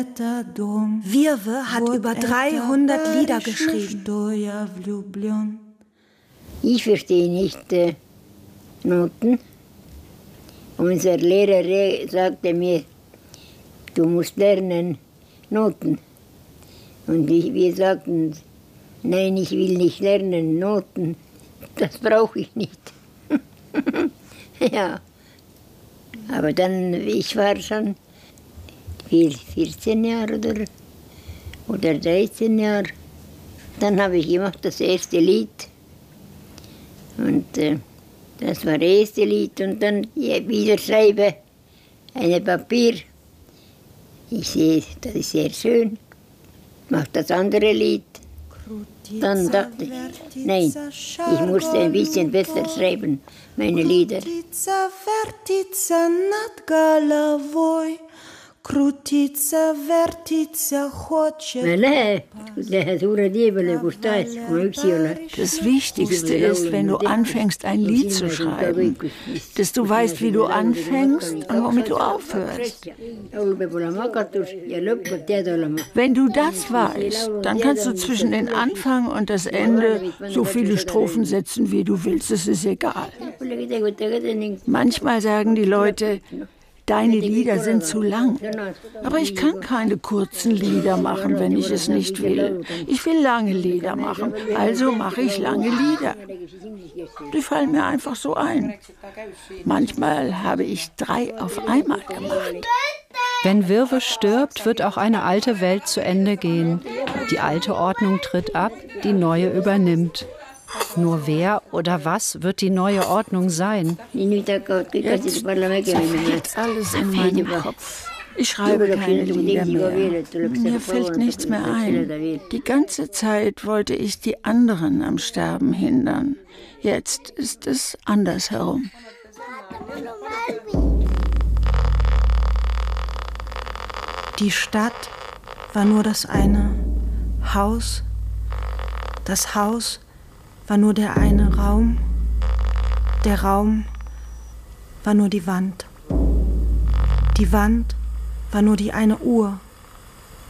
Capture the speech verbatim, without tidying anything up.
Virwe hat über dreihundert Lieder geschrieben. Ich verstehe nicht äh, Noten. Unser Lehrer sagte mir, du musst lernen Noten. Und ich, wir sagten, nein, ich will nicht lernen Noten. Das brauche ich nicht. Ja, aber dann, ich war schon vierzehn Jahre oder, oder dreizehn Jahre. Dann habe ich gemacht das erste Lied. Und äh, das war das erste Lied. Und dann ja, wieder schreibe, ein Papier. Ich sehe, das ist sehr schön. Mache das andere Lied. Dann dachte ich, nein, ich musste ein bisschen besser schreiben, meine Lieder. Das Wichtigste ist, wenn du anfängst, ein Lied zu schreiben, dass du weißt, wie du anfängst und womit du aufhörst. Wenn du das weißt, dann kannst du zwischen den Anfang und das Ende so viele Strophen setzen, wie du willst. Es ist egal. Manchmal sagen die Leute, deine Lieder sind zu lang. Aber ich kann keine kurzen Lieder machen, wenn ich es nicht will. Ich will lange Lieder machen, also mache ich lange Lieder. Die fallen mir einfach so ein. Manchmal habe ich drei auf einmal gemacht. Wenn Virwe stirbt, wird auch eine alte Welt zu Ende gehen. Die alte Ordnung tritt ab, die neue übernimmt. Nur wer oder was wird die neue Ordnung sein? Jetzt zerfällt alles in meinem Kopf. Ich schreibe keine Lieder mehr. Mir fällt nichts mehr ein. Die ganze Zeit wollte ich die anderen am Sterben hindern. Jetzt ist es andersherum. Die Stadt war nur das eine Haus. Das Haus war nur der eine Raum. Der Raum war nur die Wand. Die Wand war nur die eine Uhr.